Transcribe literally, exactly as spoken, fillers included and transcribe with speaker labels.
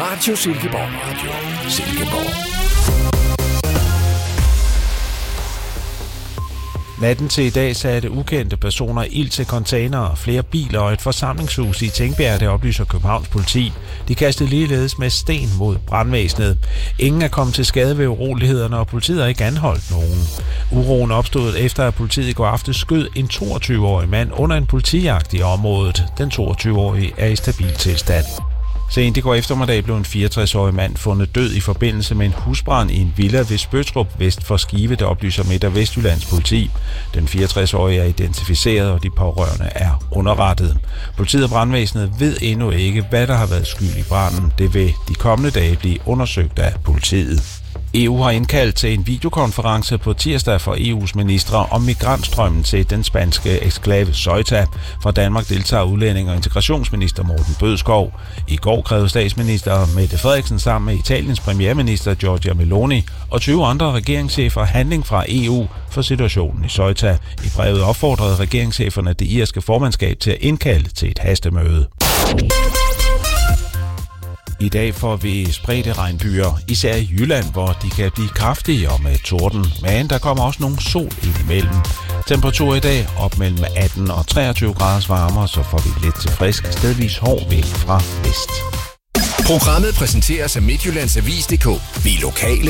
Speaker 1: Radio Silkeborg. Radio Silkeborg.
Speaker 2: Natten til i dag satte ukendte personer ild til containere, flere biler og et forsamlingshus i Tingbjerg, det oplyser Københavns politi. De kastede ligeledes med sten mod brandvæsenet. Ingen er kommet til skade ved urolighederne, og politiet har ikke anholdt nogen. Uroen opstod efter, at politiet i går aftes skød en toogtyve-årig mand under en politijagt i området. Den toogtyve-årige er i stabil tilstand. Sent i går eftermiddag blev en fireogtres-årig mand fundet død i forbindelse med en husbrand i en villa ved Spøttrup vest for Skive, der oplyser Midt- og Vestjyllands politi. Den fireogtres-årige er identificeret, og de pårørende er underrettet. Politiet og brandvæsenet ved endnu ikke, hvad der har været skyld i branden. Det vil de kommende dage blive undersøgt af politiet. E U har indkaldt til en videokonference på tirsdag for E U's ministre om migrantstrømmen til den spanske eksklave Ceuta. Fra Danmark deltager udlænding- og integrationsminister Morten Bødskov. I går krævede statsminister Mette Frederiksen sammen med Italiens premierminister Giorgia Meloni og tyve andre regeringschefer handling fra E U for situationen i Ceuta. I brevet opfordrede regeringscheferne det irske formandskab til at indkalde til et hastemøde. I dag får vi spredte regnbyger, især i Jylland, hvor de kan blive kraftige og med torden. Men der kommer også nogle sol indimellem. Temperatur i dag op mellem atten og treogtyve grader varmere, så får vi lidt til frisk, stedvis hård vind fra vest.
Speaker 1: Programmet præsenteres af Midtjyllands Avis punktum d k. Vi er lokale